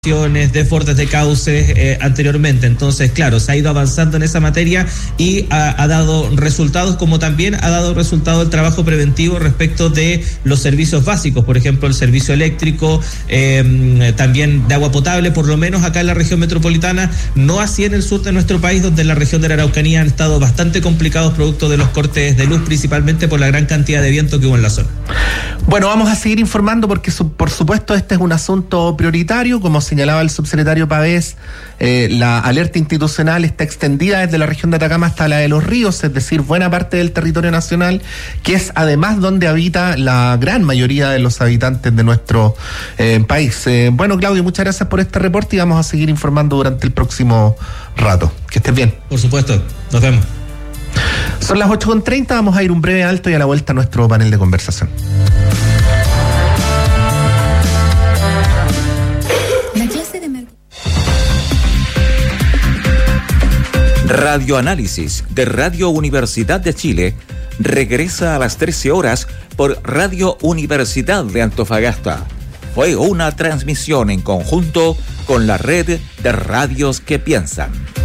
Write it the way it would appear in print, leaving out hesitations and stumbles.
desbordes de cauces anteriormente. Entonces, claro, se ha ido avanzando en esa materia y ha dado resultados, como también ha dado resultado el trabajo preventivo respecto de los servicios básicos, por ejemplo, el servicio eléctrico, también de agua potable, por lo menos acá en la región metropolitana, no así en el sur de nuestro país, donde en la región de la Araucanía han estado bastante complicados producto de los cortes de luz, principalmente por la gran cantidad de viento que hubo en la zona. Bueno, vamos a seguir informando porque por supuesto este es un asunto prioritario, como señalaba el subsecretario Pavés. La alerta institucional está extendida desde la región de Atacama hasta la de Los Ríos, es decir, buena parte del territorio nacional, que es además donde habita la gran mayoría de los habitantes de nuestro país. Bueno, Claudio, muchas gracias por este reporte y vamos a seguir informando durante el próximo rato. Que estés bien. Por supuesto, nos vemos. Son las 8:30, vamos a ir un breve alto y a la vuelta a nuestro panel de conversación. Radioanálisis de Radio Universidad de Chile regresa a las 13 horas por Radio Universidad de Antofagasta. Fue una transmisión en conjunto con la red de radios que piensan.